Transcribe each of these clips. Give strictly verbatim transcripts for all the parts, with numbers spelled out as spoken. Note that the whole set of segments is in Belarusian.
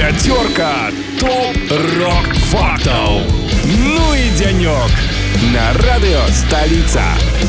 Пятерка топ-рок-фактов. Ну и денек на радио «Столица».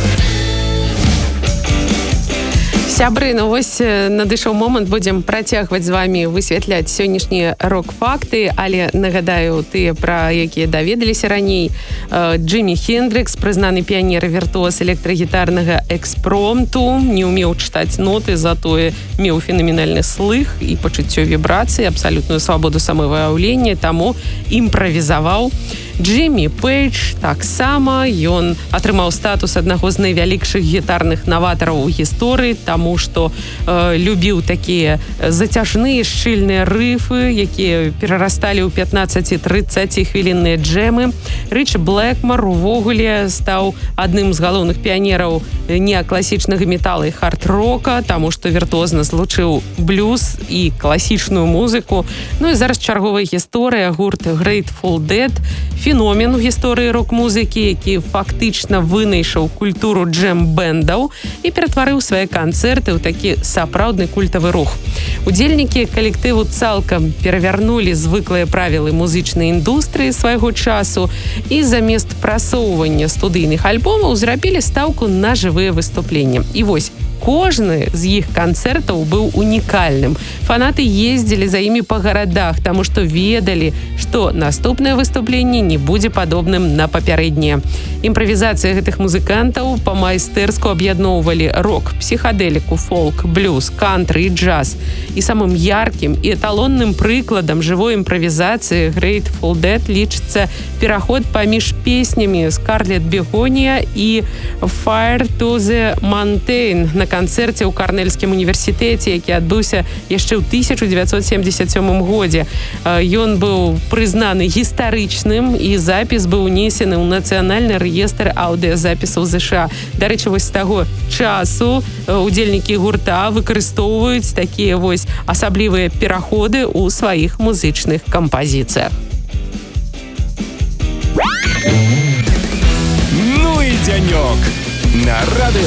Сябры, ну вось надышоў момант, будзем працягваць з вами высвятляць сённяшнія рок-факты, але нагадаю, тыя, пра якія даведаліся раней. Джимі Хендрикс, прызнаны піянер і віртуоз электрагітарнага экспромту, не ўмеў чытаць ноты, затое меў фенаменальны слых і пачуццё вібрацыі, абсалютную свабоду самавыяўлення, таму імправізаваў. Джиммі Пейдж таксама, ён атрымаў статус аднаго з найвялікшых гітарных наватараў у гісторыі, таму што э, любіў такія зацяжныя шчыльныя рыфы, якія перарасталі ў пятнаццаці-трыццаці хвілінныя джэмы. Рычі Блэкмар увогуле стаў адным з галоўных піянераў неакласічнага метала і хард-рока, таму што віртуозна злучыў блюз і класічную музыку. Ну і зараз чарговая гісторыя, гурт Grateful Dead, феномен у гісторыі рок-музыкі, які фактычна вынайшаў культуру джэм-бэндаў і ператварыў свае канцэрты ў такі сапраўдны культавы рух. Удзельнікі калектыву цалкам перавярнулі звыклыя правілы музычнай індустрыі свайго часу і замест прасоўвання студыйных альбомаў зрабілі стаўку на жывыя выступленні. І вось кожны з іх канцэртаў быў унікальным. Фанаты ездзілі за імі па гарадах, таму што ведалі, што наступнае выступленне не будзе падобным на папярэдняе. Імправізацыя гэтых музыкантаў па-майстэрску аб'ядноўвалі рок, псіхадэліку, фолк, блюз, кантры і джаз. І самым яркім і эталонным прыкладам жывой імправізацыі Grateful Dead лічыцца пераход паміж песнямі Scarlet Begonia і Fire to the Mountain на канцэрце ў Карнельскім універсітэце, які адбыўся яшчэ ў тысяча дзевяцьсот семьдесят сёмым годзе. Ён быў прызнаны гістарычным, і запіс быў унесены ў нацыянальны рэестр аўдыёзапісаў ЗША. Дарэчы, вось з таго часу удзельнікі гурта выкарыстоўваюць такія вось асаблівыя пераходы ў сваіх музычных кампазіцыях. Ну и денек на радио